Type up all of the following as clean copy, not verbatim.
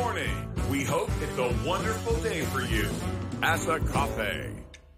morning. We hope it's a wonderful day for you. Asa Cafe.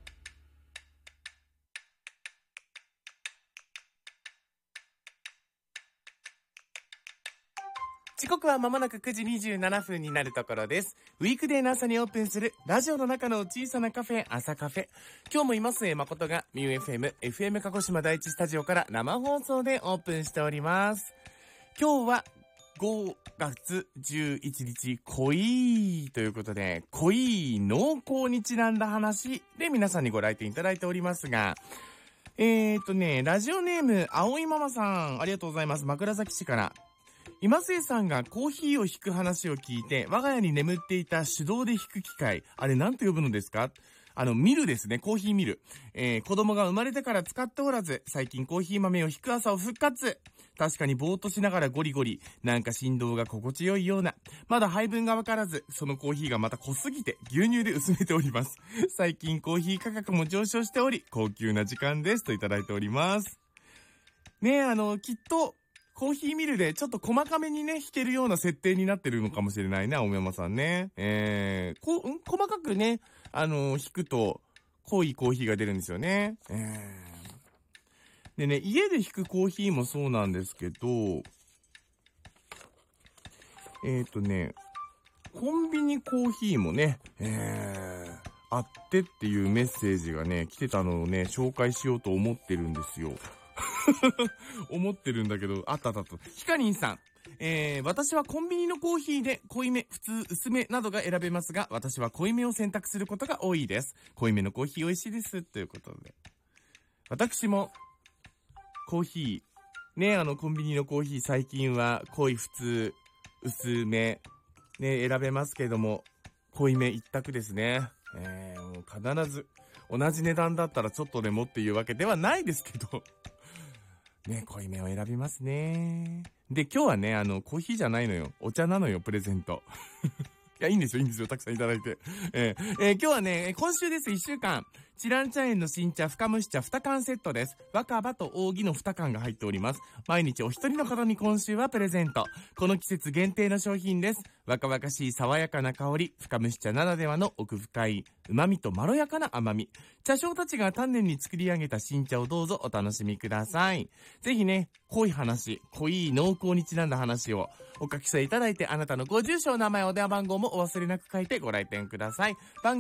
時刻は間もなく9時27分になるところです。ウィークデーの朝にオープンするラジオの中の小さなカフェ、朝カフェ。今日も今末誠がミュー FM 鹿児島第一スタジオから生放送でオープンしております。今日は5月11日、恋ということで、恋濃厚にちなんだ話で皆さんにご来店いただいておりますが、ラジオネーム、青いママさん、ありがとうございます。枕崎市から。今末さんがコーヒーを引く話を聞いて、我が家に眠っていた手動で引く機械、あれ何と呼ぶのですか？ミルですね、コーヒーミル。子供が生まれてから使っておらず、最近コーヒー豆を引く朝を復活。確かにぼーっとしながらゴリゴリ、なんか振動が心地よいような。まだ配分がわからず、そのコーヒーがまた濃すぎて、牛乳で薄めております。最近コーヒー価格も上昇しており、高級な時間ですといただいております。ねえ、きっと、コーヒーミルでちょっと細かめにね、引けるような設定になってるのかもしれないね、青山さんね。細かくね、引くと、濃いコーヒーが出るんですよね。でね、家で引くコーヒーもそうなんですけど、コンビニコーヒーもね、あってっていうメッセージがね、来てたのをね、紹介しようと思ってるんですよ。思ってるんだけど、あった。ヒカリンさん。私はコンビニのコーヒーで濃いめ、普通、薄めなどが選べますが、私は濃いめを選択することが多いです。濃いめのコーヒー美味しいです。ということで。私も、コーヒー、ね、コンビニのコーヒー最近は濃い、普通、薄め、ね、選べますけども、濃いめ一択ですね。もう必ず、同じ値段だったらちょっとでもっていうわけではないですけど、ね、濃いめを選びますね。で、今日はね、コーヒーじゃないのよ。お茶なのよ、プレゼント。いや、いいんですよ。たくさんいただいて。今日はね、今週です、1週間。チラン茶園の新茶、深蒸し茶2缶セットです。若葉と扇の2缶が入っております。毎日お一人の方に今週はプレゼント。この季節限定の商品です。若々しい爽やかな香り、深蒸し茶ならではの奥深い旨味とまろやかな甘み。茶商たちが丹念に作り上げた新茶をどうぞお楽しみください。ぜひね、濃い話、濃い濃厚にちなんだ話をお書き添えいただいて、あなたのご住所、名前、お電話番号もお忘れなく書いてご来店ください。